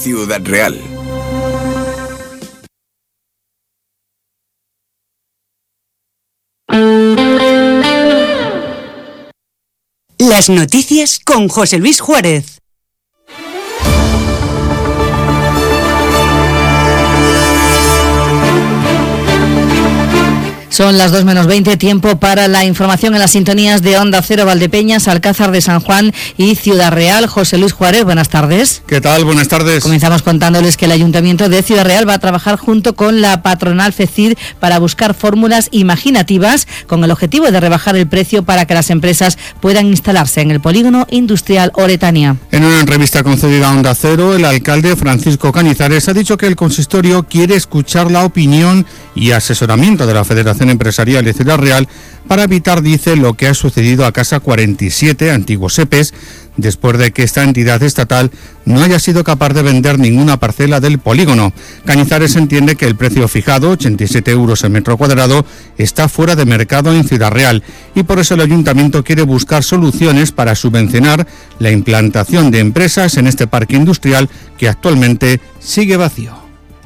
Ciudad Real. Las noticias con José Luis Juárez. Son las 2:20, tiempo para la información en las sintonías de Onda Cero, Valdepeñas, Alcázar de San Juan y Ciudad Real. José Luis Juárez, buenas tardes. ¿Qué tal? Buenas tardes. Comenzamos contándoles que el Ayuntamiento de Ciudad Real va a trabajar junto con la patronal FECID para buscar fórmulas imaginativas con el objetivo de rebajar el precio para que las empresas puedan instalarse en el polígono industrial Oretania. En una entrevista concedida a Onda Cero, el alcalde Francisco Cañizares ha dicho que el consistorio quiere escuchar la opinión y asesoramiento de la Federación Empresarial de Ciudad Real para evitar, dice, lo que ha sucedido a Casa 47, antiguo SEPES, después de que esta entidad estatal no haya sido capaz de vender ninguna parcela del polígono. Cañizares entiende que el precio fijado, 87 euros el metro cuadrado, está fuera de mercado en Ciudad Real y por eso el ayuntamiento quiere buscar soluciones para subvencionar la implantación de empresas en este parque industrial que actualmente sigue vacío.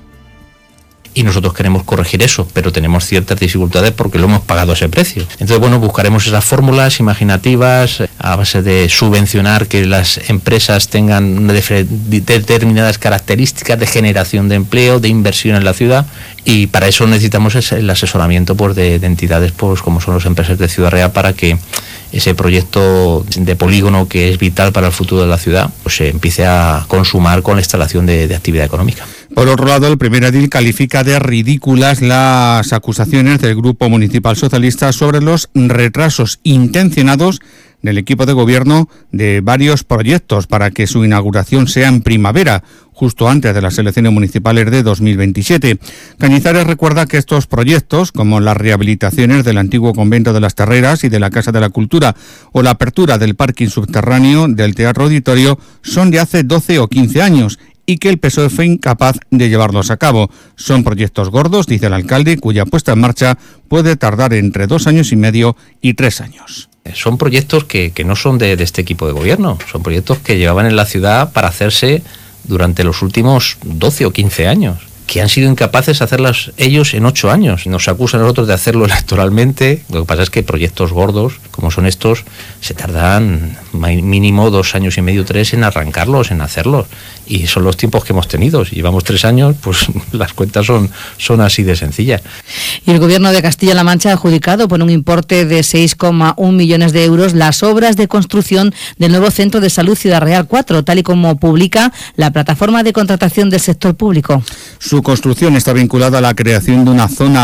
Y nosotros queremos corregir eso, pero tenemos ciertas dificultades porque lo hemos pagado a ese precio. Entonces, bueno, buscaremos esas fórmulas imaginativas a base de subvencionar que las empresas tengan determinadas características de generación de empleo, de inversión en la ciudad, y para eso necesitamos el asesoramiento pues, de entidades pues, como son las empresas de Ciudad Real para que ese proyecto de polígono que es vital para el futuro de la ciudad pues se empiece a consumar con la instalación de actividad económica. Por otro lado, el primer edil califica de ridículas las acusaciones del Grupo Municipal Socialista sobre los retrasos intencionados del equipo de gobierno de varios proyectos para que su inauguración sea en primavera, justo antes de las elecciones municipales de 2027. Cañizares recuerda que estos proyectos, como las rehabilitaciones del antiguo convento de las Terreras y de la Casa de la Cultura o la apertura del parking subterráneo del Teatro Auditorio, son de hace 12 o 15 años y que el PSOE fue incapaz de llevarlos a cabo. Son proyectos gordos, dice el alcalde, cuya puesta en marcha puede tardar entre 2 años y medio y 3 años. Son proyectos que no son de este equipo de gobierno, son proyectos que llevaban en la ciudad para hacerse durante los últimos 12 o 15 años, que han sido incapaces de hacerlas ellos en 8 años. Nos acusan a nosotros de hacerlo electoralmente. Lo que pasa es que proyectos gordos, como son estos, se tardan mínimo 2 años y medio, 3 en arrancarlos, en hacerlos. Y son los tiempos que hemos tenido. Si llevamos 3 años, pues las cuentas son así de sencillas. Y el Gobierno de Castilla-La Mancha ha adjudicado por un importe de 6,1 millones de euros las obras de construcción del nuevo Centro de Salud Ciudad Real 4, tal y como publica la plataforma de contratación del sector público. Su construcción está vinculada a la creación de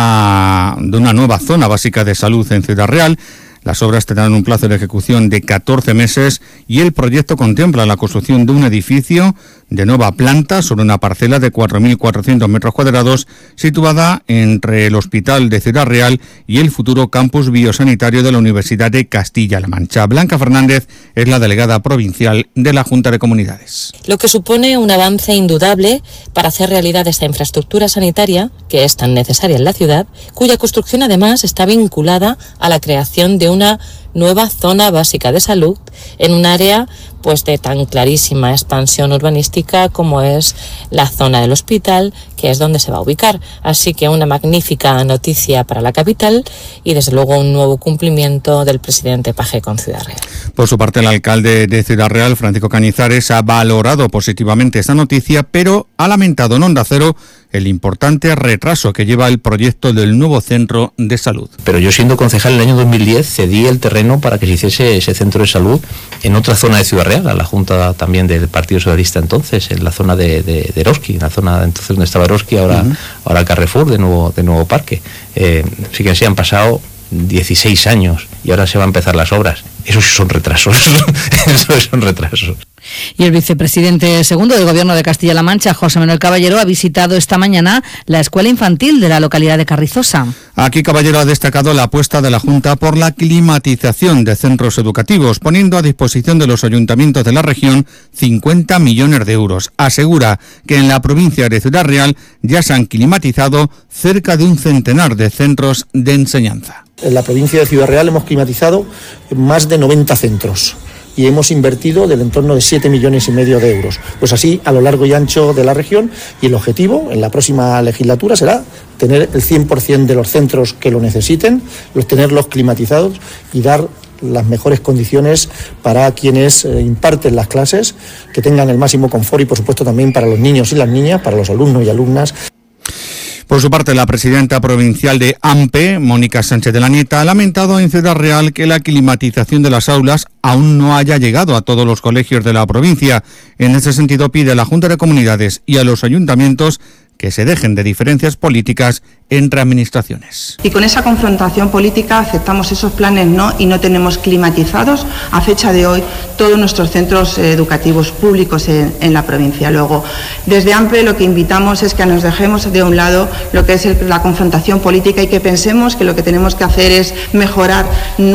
una nueva zona básica de salud en Ciudad Real. Las obras tendrán un plazo de ejecución de 14 meses y el proyecto contempla la construcción de un edificio de nueva planta sobre una parcela de 4.400 metros cuadrados situada entre el Hospital de Ciudad Real y el futuro campus biosanitario de la Universidad de Castilla-La Mancha. Blanca Fernández es la delegada provincial de la Junta de Comunidades. Lo que supone un avance indudable para hacer realidad esta infraestructura sanitaria, que es tan necesaria en la ciudad, cuya construcción además está vinculada a la creación de una nueva zona básica de salud en un área pues de tan clarísima expansión urbanística como es la zona del hospital, que es donde se va a ubicar. Así que una magnífica noticia para la capital y desde luego un nuevo cumplimiento del presidente Page con Ciudad Real. Por su parte, el alcalde de Ciudad Real, Francisco Cañizares, ha valorado positivamente esta noticia, pero ha lamentado en Onda Cero el importante retraso que lleva el proyecto del nuevo centro de salud. Pero yo, siendo concejal en el año 2010, cedí el terreno para que se hiciese ese centro de salud en otra zona de Ciudad Real, a la Junta también del Partido Socialista entonces, en la zona de Eroski, en la zona entonces donde estaba Eroski, ahora Carrefour, de nuevo parque. Fíjense, han pasado 16 años y ahora se van a empezar las obras. Esos son retrasos. Esos son retrasos. Y el vicepresidente segundo del Gobierno de Castilla-La Mancha, José Manuel Caballero, ha visitado esta mañana la escuela infantil de la localidad de Carrizosa. Aquí Caballero ha destacado la apuesta de la Junta por la climatización de centros educativos, poniendo a disposición de los ayuntamientos de la región 50 millones de euros. Asegura que en la provincia de Ciudad Real ya se han climatizado cerca de un centenar de centros de enseñanza. En la provincia de Ciudad Real hemos climatizado más de 90 centros y hemos invertido del entorno de 7,5 millones de euros. Pues así a lo largo y ancho de la región, y el objetivo en la próxima legislatura será tener el 100% de los centros que lo necesiten, tenerlos climatizados y dar las mejores condiciones para quienes imparten las clases, que tengan el máximo confort y por supuesto también para los niños y las niñas, para los alumnos y alumnas. Por su parte, la presidenta provincial de AMPE, Mónica Sánchez de la Nieta, ha lamentado en Ciudad Real que la climatización de las aulas aún no haya llegado a todos los colegios de la provincia. En ese sentido, pide a la Junta de Comunidades y a los ayuntamientos que se dejen de diferencias políticas entre administraciones. Y con esa confrontación política aceptamos esos planes y no tenemos climatizados a fecha de hoy todos nuestros centros educativos públicos en la provincia. Luego, desde AMPE lo que invitamos es que nos dejemos de un lado lo que es la confrontación política y que pensemos que lo que tenemos que hacer es mejorar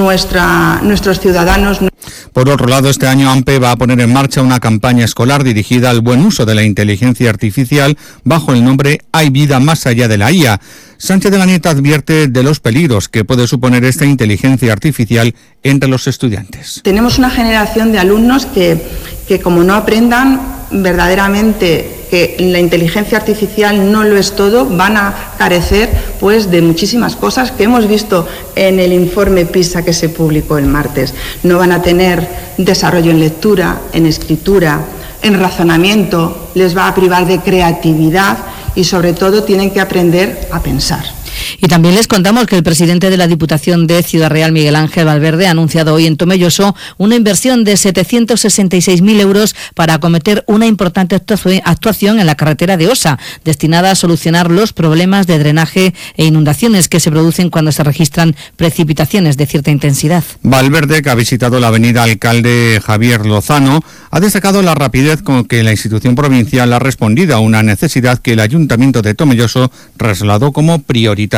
nuestros ciudadanos. Por otro lado, este año AMPE va a poner en marcha una campaña escolar dirigida al buen uso de la inteligencia artificial bajo el nombre Hay vida más allá de la IA. Sánchez de la Nieta advierte de los peligros que puede suponer esta inteligencia artificial entre los estudiantes. Tenemos una generación de alumnos que como no aprendan verdaderamente que la inteligencia artificial no lo es todo, van a carecer pues de muchísimas cosas que hemos visto en el informe PISA que se publicó el martes. No van a tener desarrollo en lectura, en escritura, en razonamiento, les va a privar de creatividad y sobre todo tienen que aprender a pensar. Y también les contamos que el presidente de la Diputación de Ciudad Real, Miguel Ángel Valverde, ha anunciado hoy en Tomelloso una inversión de 766.000 euros para acometer una importante actuación en la carretera de Osa, destinada a solucionar los problemas de drenaje e inundaciones que se producen cuando se registran precipitaciones de cierta intensidad. Valverde, que ha visitado la avenida Alcalde Javier Lozano, ha destacado la rapidez con que la institución provincial ha respondido a una necesidad que el Ayuntamiento de Tomelloso trasladó como prioritaria.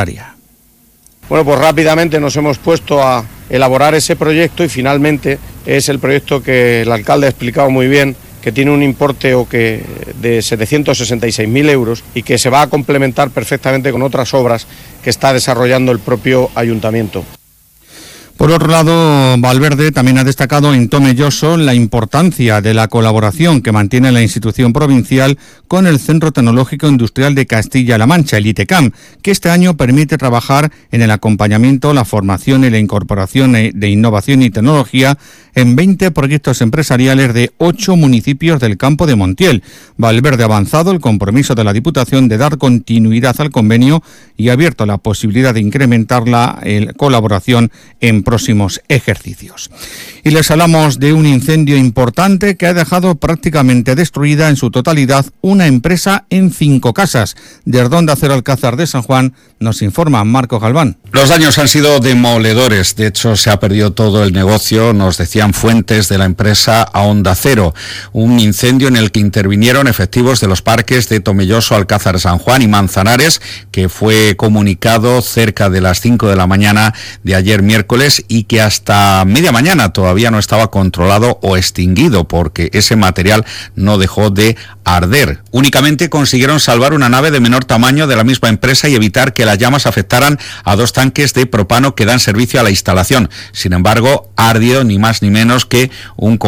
Bueno, pues rápidamente nos hemos puesto a elaborar ese proyecto y finalmente es el proyecto que el alcalde ha explicado muy bien, que tiene un importe de 766.000 euros y que se va a complementar perfectamente con otras obras que está desarrollando el propio ayuntamiento. Por otro lado, Valverde también ha destacado en Tomelloso la importancia de la colaboración que mantiene la institución provincial con el Centro Tecnológico Industrial de Castilla-La Mancha, el ITECAM, que este año permite trabajar en el acompañamiento, la formación y la incorporación de innovación y tecnología en 20 proyectos empresariales de 8 municipios del campo de Montiel. Valverde ha avanzado el compromiso de la Diputación de dar continuidad al convenio y ha abierto la posibilidad de incrementar la colaboración en próximos ejercicios. Y les hablamos de un incendio importante que ha dejado prácticamente destruida en su totalidad una empresa en 5 casas. Desde Onda Cero Alcázar de San Juan nos informa Marco Galván. Los daños han sido demoledores, de hecho se ha perdido todo el negocio, nos decían fuentes de la empresa a Onda Cero. Un incendio en el que intervinieron efectivos de los parques de Tomelloso, Alcázar de San Juan y Manzanares, que fue comunicado cerca de las 5 de la mañana de ayer miércoles y que hasta media mañana todavía no estaba controlado o extinguido porque ese material no dejó de arder. Únicamente consiguieron salvar una nave de menor tamaño de la misma empresa y evitar que las llamas afectaran a 2 tanques de propano que dan servicio a la instalación. Sin embargo, ha ardido ni más ni menos que un